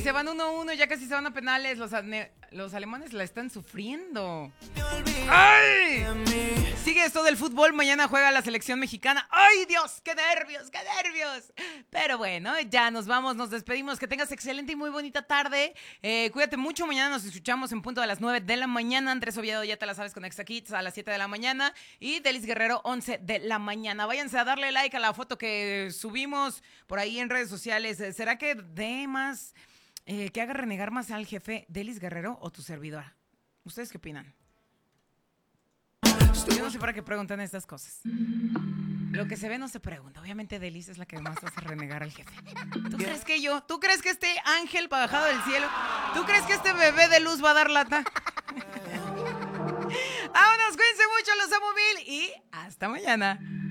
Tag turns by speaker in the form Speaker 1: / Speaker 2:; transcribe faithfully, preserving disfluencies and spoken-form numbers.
Speaker 1: se van uno a uno, ya casi se van a penales. Los, ane- los alemanes la están sufriendo. ¡Ay! Sigue esto del fútbol. Mañana juega la selección mexicana. ¡Ay, Dios! ¡Qué nervios! ¡Qué nervios! Pero bueno, ya nos vamos, nos despedimos. Que tengas excelente y muy bonita tarde. Eh, cuídate mucho. Mañana nos escuchamos en punto de las nueve de la mañana. Andrés Oviedo, ya te la sabes, con Extra Kids a las siete de la mañana. Y Delis Guerrero, once de la mañana. Váyanse a darle like a la foto que subimos por ahí en redes sociales. ¿Será que dé más, eh, que haga renegar más al jefe Delis Guerrero o tu servidora? ¿Ustedes qué opinan? Yo no sé para qué preguntan estas cosas. Lo que se ve no se pregunta. Obviamente Delis es la que más hace renegar al jefe. ¿Tú crees que yo? ¿Tú crees que este ángel bajado del cielo? ¿Tú crees que este bebé de luz va a dar lata? Vámonos, cuídense mucho, los amo mil y hasta mañana.